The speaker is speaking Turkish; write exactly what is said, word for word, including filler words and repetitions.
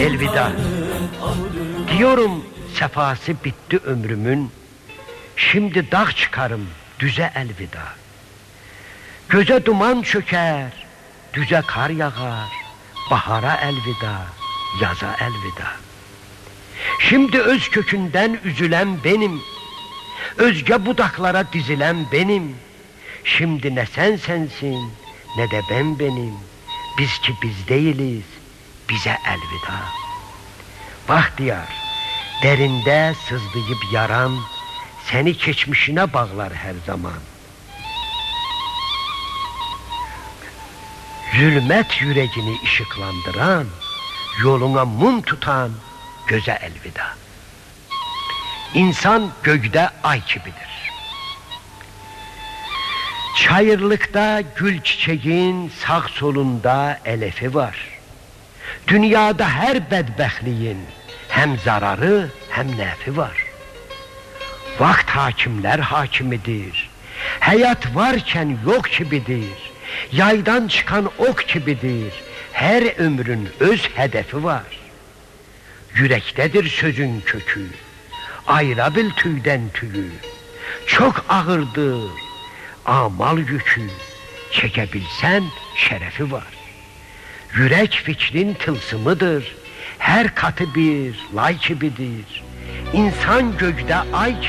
Elveda. Diyorum sefası bitti ömrümün. Şimdi dağ çıkarım düze elveda. Göze duman çöker, düze kar yağar. Bahara elveda, yaza elveda. Şimdi öz kökünden üzülen benim, özge budaklara dizilen benim. Şimdi ne sen sensin, ne de ben benim. Biz ki biz değiliz, bize elveda. Bahtiyar, derinde sızdıyıp yaran, seni geçmişine bağlar her zaman. Zulmet yüreğini ışıklandıran, yoluna mum tutan göze elveda. İnsan gökte ay gibidir. Çayırlıkta gül çiçeğin sağ solunda elefi var. Dünyada her bedbəxtliyin hem zararı hem nefi var. Vakt hakimler hakimidir. Hayat varken yok gibidir. Yaydan çıkan ok gibidir. Her ömrün öz hedefi var. Yürektedir sözün kökü. Ayıra bil tüyden tüyü. Çok ağırdır amal yükü. Çekebilsen şerefi var. Yürek fikrin tılsımıdır. Her katı bir lay gibidir. İnsan gökte ay